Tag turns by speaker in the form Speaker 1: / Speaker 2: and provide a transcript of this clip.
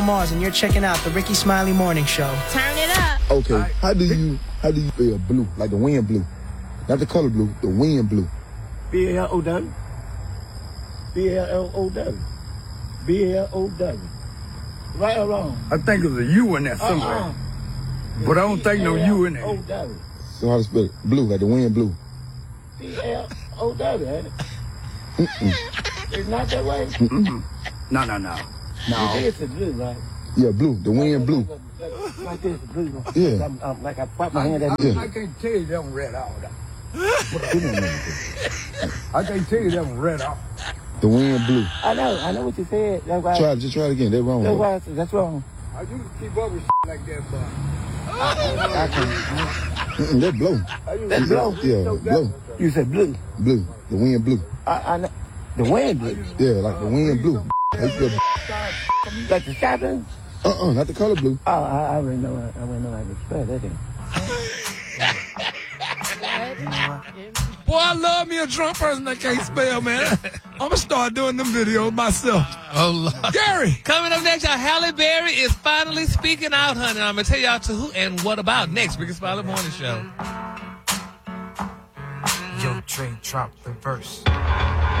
Speaker 1: Mars, and you're checking out the Ricky Smiley Morning Show.
Speaker 2: Turn it up.
Speaker 3: Okay, how do you spell blue? Like the wind blue. Not the color blue, the wind blue.
Speaker 4: B-L-O-W. B-L-O-W. B-L-O-W. Right or wrong?
Speaker 5: I think there's a U in there somewhere. But I don't think no U in there.
Speaker 4: B-L-O-W.
Speaker 3: So how to spell it? Blue, like the wind blue.
Speaker 4: B-L-O-W, ain't it? It's not that way?
Speaker 5: No.
Speaker 4: It's a blue, right?
Speaker 3: Yeah, blue, the wind blue.
Speaker 4: Like this, blue.
Speaker 3: Yeah.
Speaker 4: I'm like I put my hand at
Speaker 3: Yeah.
Speaker 5: I can't tell you that one read out. I can't tell you that one read out.
Speaker 3: The wind blue.
Speaker 4: I know what you said. That's why.
Speaker 3: Just try it again. That's wrong.
Speaker 4: That's wrong.
Speaker 5: I used to keep up with like that, but
Speaker 4: I can't.
Speaker 3: That's blue.
Speaker 4: That's blue.
Speaker 3: Yeah, blue.
Speaker 4: You said blue.
Speaker 3: Blue. The wind blue.
Speaker 4: I know. The wind blue.
Speaker 3: Yeah, like the wind blue.
Speaker 4: Like the shotgun?
Speaker 3: Not the color blue.
Speaker 4: Oh, I already know. I already know how to spell that then.
Speaker 6: Boy, I love me a drunk person that can't spell, man. I'm going to start doing them videos myself.
Speaker 7: Oh, Lord.
Speaker 6: Gary.
Speaker 7: Coming up next, y'all, Halle Berry is finally speaking out, honey. I'm going to tell y'all to who and what about next. Ricky Smiley Morning Show.
Speaker 8: Yo, Trey, drop the verse.